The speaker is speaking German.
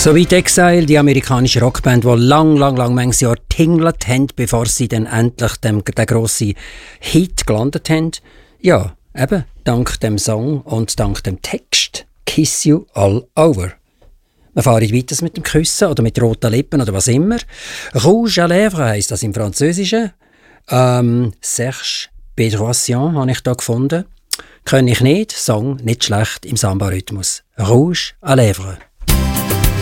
So wie Exile, die amerikanische Rockband, die lang manches Jahr tingelt haben, bevor sie dann endlich den grossen Hit gelandet haben. Ja, eben, dank dem Song und dank dem Text «Kiss You All Over». Wir fahren weiter mit dem Küssen oder mit roten Lippen oder was immer. «Rouge à lèvres» heisst das im Französischen. «Serge Bedroisian» habe ich da gefunden. Kann ich nicht, Song nicht schlecht im Samba-Rhythmus. «Rouge à lèvres».